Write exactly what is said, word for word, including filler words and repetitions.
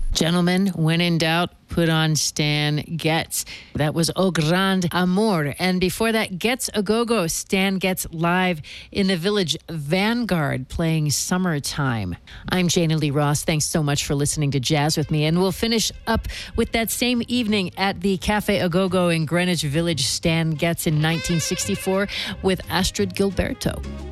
Gentlemen, when in doubt, put on Stan Getz. That was Au Grand Amour. And before that, Getz A Go-Go. Stan Getz live in the Village Vanguard playing Summertime. I'm Jana Lee Ross. Thanks so much for listening to Jazz with me. And we'll finish up with that same evening at the Cafe A Go-Go in Greenwich Village, Stan Getz in nineteen sixty-four with Astrid Gilberto.